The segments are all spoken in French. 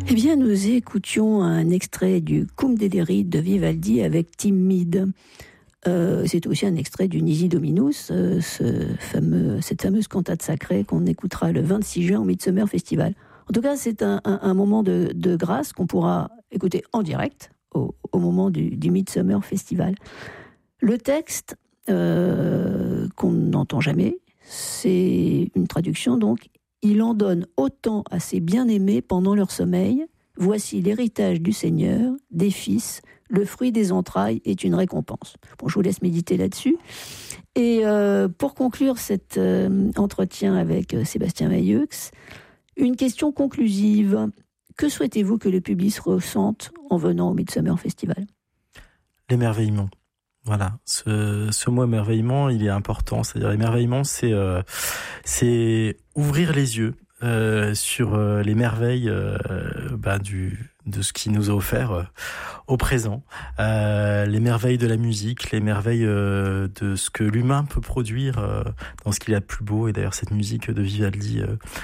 Eh bien, nous écoutions un extrait du Cum Dederit de Vivaldi avec Timide. C'est aussi un extrait du Nisi Dominus, cette fameuse cantate sacrée qu'on écoutera le 26 juin au Midsummer Festival. En tout cas, c'est un moment de grâce qu'on pourra écouter en direct au moment du Midsummer Festival. Le texte qu'on n'entend jamais, c'est une traduction donc. Il en donne autant à ses bien-aimés pendant leur sommeil. Voici l'héritage du Seigneur, des fils, le fruit des entrailles est une récompense. Bon, je vous laisse méditer là-dessus. Et pour conclure cet entretien avec Sébastien Mailleux, une question conclusive. Que souhaitez-vous que le public ressente en venant au Midsummer Festival ? L'émerveillement. Voilà, ce mot émerveillement, il est important. C'est-à-dire l'émerveillement, c'est ouvrir les yeux sur les merveilles de ce qui nous a offert au présent, les merveilles de la musique, les merveilles de ce que l'humain peut produire dans ce qu'il y a de plus beau. Et d'ailleurs, cette musique de Vivaldi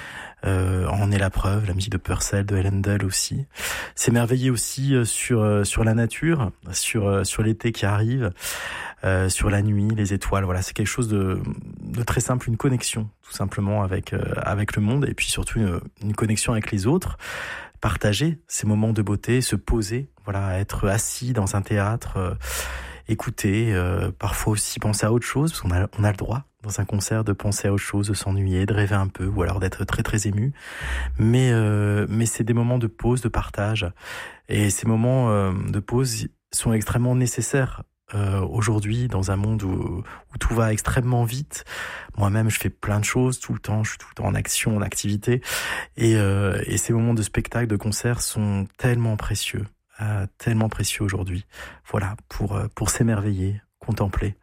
en est la preuve, la musique de Purcell, de Handel aussi. S'émerveiller aussi sur la nature, sur l'été qui arrive, sur la nuit, les étoiles. Voilà, c'est quelque chose de très simple, une connexion tout simplement avec le monde, et puis surtout une connexion avec les autres. Partager ces moments de beauté, se poser, voilà, être assis dans un théâtre, écouter, parfois aussi penser à autre chose, parce qu'on a le droit dans un concert de penser à autre chose, de s'ennuyer, de rêver un peu, ou alors d'être très très ému. Mais c'est des moments de pause, de partage, et ces moments de pause sont extrêmement nécessaires aujourd'hui, dans un monde où tout va extrêmement vite. Moi-même, je fais plein de choses tout le temps, je suis tout le temps en action, en activité, et ces moments de spectacle, de concert sont tellement précieux aujourd'hui. Voilà, pour s'émerveiller, contempler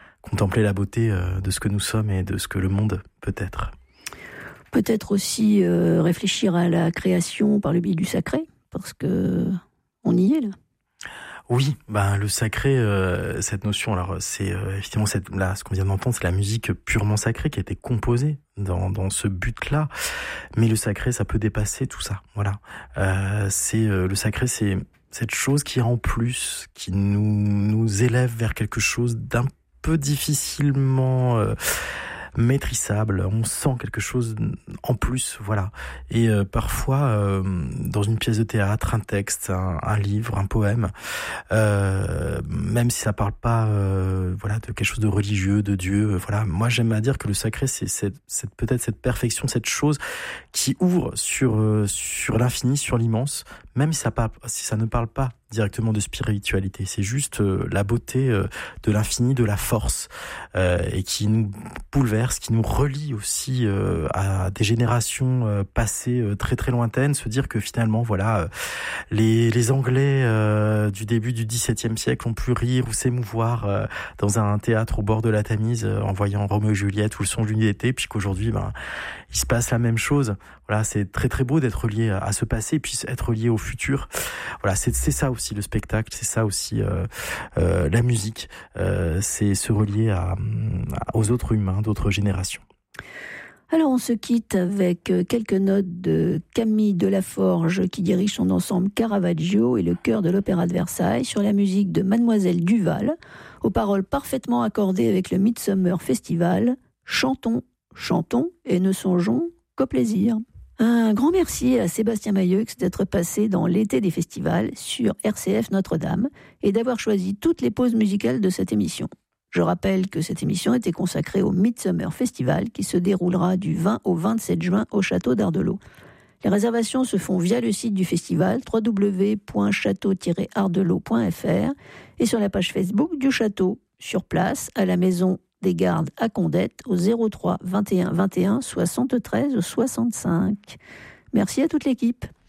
la beauté de ce que nous sommes et de ce que le monde peut être. Peut-être aussi réfléchir à la création par le biais du sacré, parce que on y est là. Oui, le sacré, cette notion, alors c'est effectivement ce qu'on vient d'entendre, c'est la musique purement sacrée qui a été composée dans ce but-là. Mais le sacré, ça peut dépasser tout ça. Voilà, le sacré, c'est cette chose qui est en plus, qui nous élève vers quelque chose d'un peu difficilement maîtrisable. On sent quelque chose en plus, voilà. Et parfois, dans une pièce de théâtre, un texte, un livre, un poème, même si ça parle pas, de quelque chose de religieux, de Dieu, voilà. Moi, j'aime à dire que le sacré, c'est peut-être cette perfection, cette chose qui ouvre sur l'infini, sur l'immense, même si ça ne parle pas directement de spiritualité. C'est juste la beauté de l'infini, de la force, et qui nous bouleverse, qui nous relie aussi à des générations passées très très lointaines. Se dire que finalement, voilà, les Anglais du début du XVIIe siècle ont pu rire ou s'émouvoir dans un théâtre au bord de la Tamise en voyant Roméo et Juliette ou le Songe d'une nuit d'été, puis qu'aujourd'hui, il se passe la même chose. Voilà, c'est très très beau d'être lié à ce passé, puis être lié au futur. Voilà, c'est ça aussi le spectacle, c'est ça aussi la musique, c'est se relier aux autres humains d'autres générations. Alors on se quitte avec quelques notes de Camille Delaforge qui dirige son ensemble Caravaggio et le chœur de l'Opéra de Versailles sur la musique de Mademoiselle Duval, aux paroles parfaitement accordées avec le Midsummer Festival. Chantons, chantons et ne songeons qu'au plaisir. Un grand merci à Sébastien Mailleux d'être passé dans l'été des festivals sur RCF Notre-Dame et d'avoir choisi toutes les pauses musicales de cette émission. Je rappelle que cette émission était consacrée au Midsummer Festival qui se déroulera du 20 au 27 juin au château d'Ardelot. Les réservations se font via le site du festival www.château-ardelot.fr et sur la page Facebook du château, sur place à la maison des Gardes à Condette au 03 21 21 73 65. Merci à toute l'équipe.